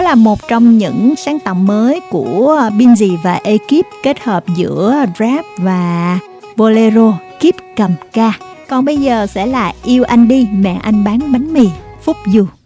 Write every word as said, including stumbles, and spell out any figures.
là một trong những sáng tạo mới của Binz và ekip, kết hợp giữa rap và bolero, Kiếp cầm ca. Còn bây giờ sẽ là Yêu Anh Đi, Mẹ Anh Bán Bánh Mì, Phúc Du.